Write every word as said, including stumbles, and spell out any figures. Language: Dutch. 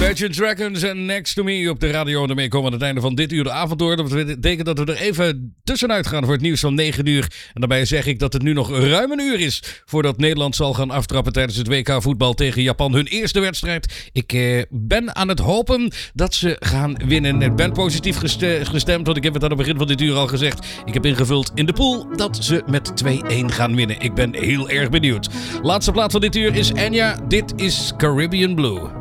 Imagine Dragons en Next to Me op de radio. En daarmee komen we aan het einde van dit uur de avond door. Dat betekent dat we er even tussenuit gaan voor het nieuws van negen uur. En daarbij zeg ik dat het nu nog ruim een uur is voordat Nederland zal gaan aftrappen tijdens het W K voetbal tegen Japan. Hun eerste wedstrijd. Ik eh, ben aan het hopen dat ze gaan winnen. Ik ben positief gestemd, want ik heb het aan het begin van dit uur al gezegd. Ik heb ingevuld in de pool dat ze met twee-een gaan winnen. Ik ben heel erg benieuwd. Laatste plaat van dit uur is Enya. Dit is Caribbean Blue.